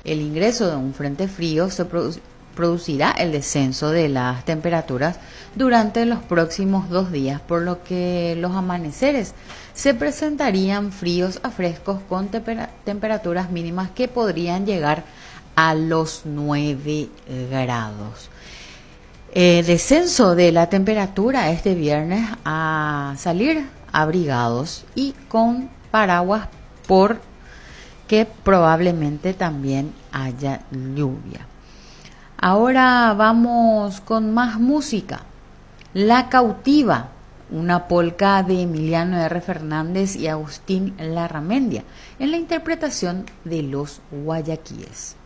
el ingreso de un frente frío producirá el descenso de las temperaturas durante los próximos 2 días, por lo que los amaneceres se presentarían fríos a frescos con temperaturas mínimas que podrían llegar a los 9 grados. Descenso de la temperatura este viernes, a salir abrigados y con paraguas porque probablemente también haya lluvia. Ahora vamos con más música. La Cautiva, una polca de Emiliano R. Fernández y Agustín Larramendia, en la interpretación de los Guayaquíes.